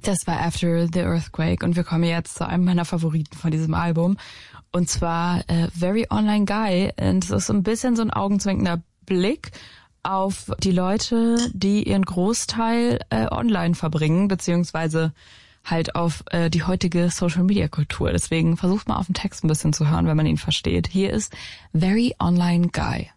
Das war After the Earthquake und wir kommen jetzt zu einem meiner Favoriten von diesem Album. Und zwar Very Online Guy. Und es ist so ein bisschen so ein augenzwinkender Blick auf die Leute, die ihren Großteil online verbringen, beziehungsweise halt auf die heutige Social-Media-Kultur. Deswegen versucht mal auf den Text ein bisschen zu hören, wenn man ihn versteht. Hier ist Very Online Guy.